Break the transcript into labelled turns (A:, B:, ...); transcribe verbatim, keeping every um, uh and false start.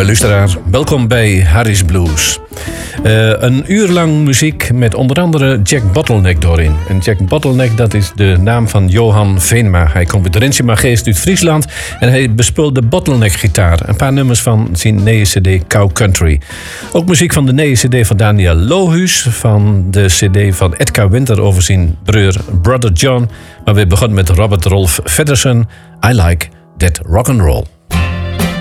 A: Hoi luisteraar, welkom bij Harry's Blues. Uh, een uur lang muziek met onder andere Jack Bottleneck doorin. En Jack Bottleneck, dat is de naam van Johan Veenma. Hij komt uit Rensjemageest uit Friesland en hij bespeelt de Bottleneck-gitaar. Een paar nummers van zijn nieuwe cd Cow Country. Ook muziek van de nieuwe cd van Daniel Lohuus, van de cd van Edgar Winter over zijn broer Brother John. Maar we begonnen met Robert Rolf Feddersen, I Like That Rock'n'Roll.